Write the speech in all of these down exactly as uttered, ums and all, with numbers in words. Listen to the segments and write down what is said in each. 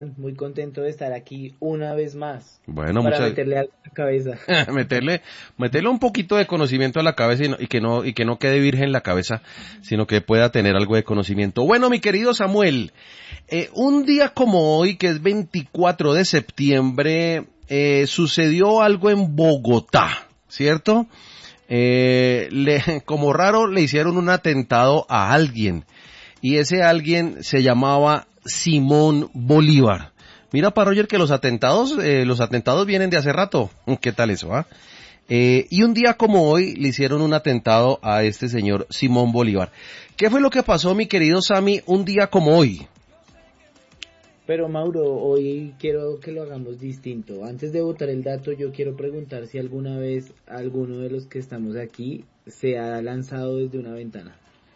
Muy contento de estar aquí una vez más. Bueno, para muchas... meterle a la cabeza. meterle, meterle un poquito de conocimiento a la cabeza y, no, y que no, y que no quede virgen la cabeza, sino que pueda tener algo de conocimiento. Bueno, mi querido Samuel, eh, un día como hoy, que es veinticuatro de septiembre, eh, sucedió algo en Bogotá, ¿cierto? Eh, le, como raro, le hicieron un atentado a alguien, y ese alguien se llamaba Simón Bolívar. Mira, para Roger, que los atentados, eh, los atentados vienen de hace rato. ¿Qué tal eso, ah? Eh, y un día como hoy le hicieron un atentado a este señor Simón Bolívar. ¿Qué fue lo que pasó, mi querido Sammy, un día como hoy? Pero Mauro, hoy quiero que lo hagamos distinto. Antes de botar el dato, yo quiero preguntar si alguna vez alguno de los que estamos aquí se ha lanzado desde una ventana.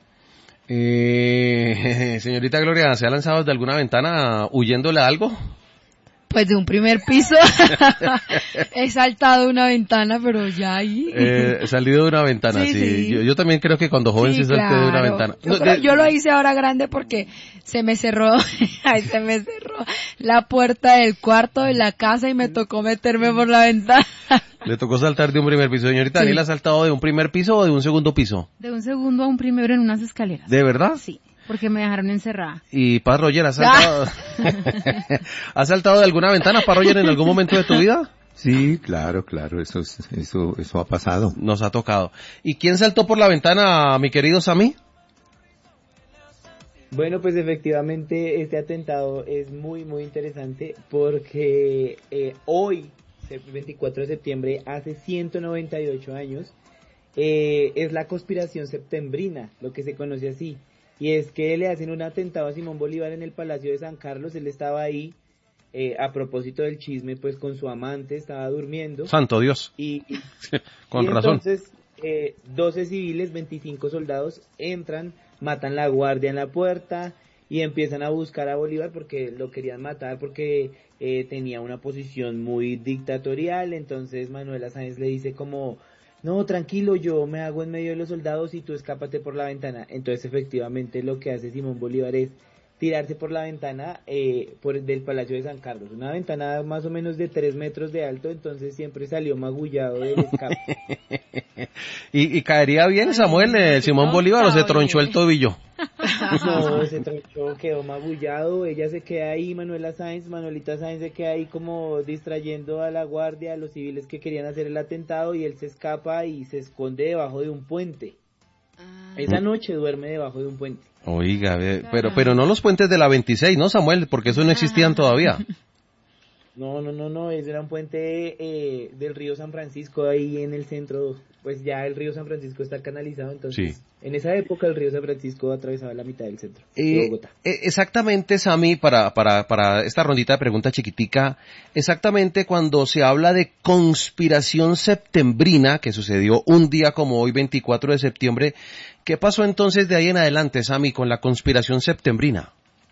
Eh, señorita Gloria, ¿se ha lanzado desde alguna ventana huyéndole a algo? Pues de un primer piso he saltado de una ventana, pero ya ahí. Eh, he salido de una ventana, sí. sí. sí. Yo, yo también creo que cuando joven sí, sí salté claro. de una ventana. Yo, No, creo, de... yo lo hice ahora grande porque se me cerró, ay, se me cerró la puerta del cuarto de la casa y me tocó meterme por la ventana. Le tocó saltar de un primer piso. Señorita, sí. ¿Daniela ha saltado de un primer piso o de un segundo piso? De un segundo a un primero en unas escaleras. ¿De verdad? Sí. Porque me dejaron encerrada. ¿Y Paz Roger, has saltado, ¿has saltado de alguna ventana, Paz Roger, en algún momento de tu vida? Sí, claro, claro, eso es, eso, eso ha pasado. Nos ha tocado. ¿Y quién saltó por la ventana, mi querido Sammy? Bueno, pues efectivamente este atentado es muy, muy interesante porque eh, hoy, veinticuatro de septiembre, hace ciento noventa y ocho años, eh, es la conspiración septembrina, lo que se conoce así. Y es que le hacen un atentado a Simón Bolívar en el Palacio de San Carlos. Él estaba ahí, eh, a propósito del chisme, pues con su amante, estaba durmiendo. Santo Dios. Y, y, con y razón. Entonces, eh, doce civiles, veinticinco soldados entran, matan la guardia en la puerta y empiezan a buscar a Bolívar porque lo querían matar porque eh, tenía una posición muy dictatorial. Entonces Manuela Sáenz le dice como... no, tranquilo, yo me hago en medio de los soldados y tú escápate por la ventana. Entonces, efectivamente, lo que hace Simón Bolívar es tirarse por la ventana eh, por del Palacio de San Carlos. Una ventana más o menos de tres metros de alto, entonces siempre salió magullado del escape. ¿Y, ¿Y caería bien, Samuel, eh, Simón Bolívar, o se tronchó el tobillo? No, se tronchó, quedó magullado, ella se queda ahí, Manuela Sáenz, Manuelita Sáenz se queda ahí como distrayendo a la guardia, a los civiles que querían hacer el atentado, y él se escapa y se esconde debajo de un puente. Ah. Esa noche duerme debajo de un puente. Oiga, pero, pero no los puentes de la veintiséis, ¿no, Samuel? Porque esos no existían todavía. No, no, no, no, ese era un puente eh, del río San Francisco ahí en el centro. Pues ya el río San Francisco está canalizado, entonces sí. En esa época el río San Francisco atravesaba la mitad del centro eh, de Bogotá. Eh, exactamente, Sammy, para, para, para esta rondita de pregunta chiquitica, exactamente cuando se habla de conspiración septembrina, que sucedió un día como hoy, veinticuatro de septiembre, ¿qué pasó entonces de ahí en adelante, Sammy, con la conspiración septembrina?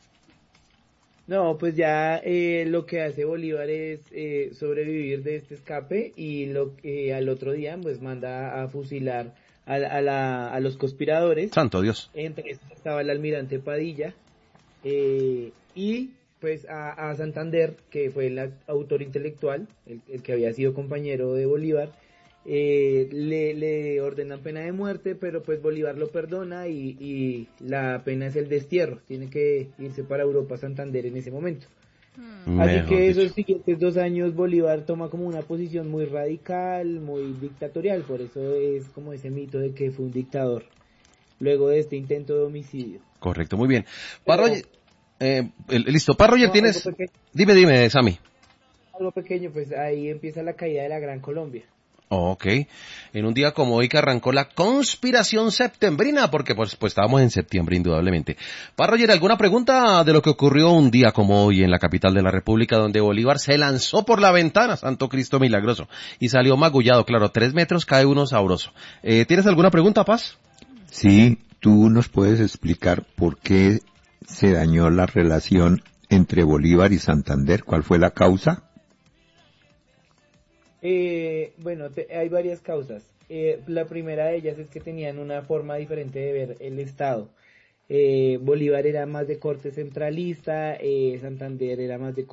No, pues ya eh, lo que hace Bolívar es eh, sobrevivir de este escape y lo que eh, al otro día pues manda a fusilar a, a, la, a los conspiradores. Santo Dios. Entre estos estaba el almirante Padilla eh, y pues a, a Santander, que fue el autor intelectual, el, el que había sido compañero de Bolívar. Eh, le, le ordenan pena de muerte, pero pues Bolívar lo perdona y, y la pena es el destierro. Tiene que irse para Europa, Santander en ese momento. Hmm. Así Mejor que dicho. Esos siguientes dos años Bolívar toma como una posición muy radical, muy dictatorial, por eso es como ese mito de que fue un dictador luego de este intento de homicidio. Correcto, muy bien. Parroyer, eh, listo, Parroyer, no, tienes... Dime, dime, Sammy. Algo pequeño, pues ahí empieza la caída de la Gran Colombia. Ok, en un día como hoy que arrancó la conspiración septembrina, porque pues, pues estábamos en septiembre indudablemente. Parroyer, ¿alguna pregunta de lo que ocurrió un día como hoy en la capital de la República, donde Bolívar se lanzó por la ventana, Santo Cristo Milagroso, y salió magullado, claro, tres metros cae uno sabroso? Eh, ¿Tienes alguna pregunta, Paz? Sí, tú nos puedes explicar por qué se dañó la relación entre Bolívar y Santander, ¿cuál fue la causa? Eh, bueno, te, hay varias causas. Eh, la primera de ellas es que tenían una forma diferente de ver el Estado. eh, Bolívar era más de corte centralista, eh, Santander era más de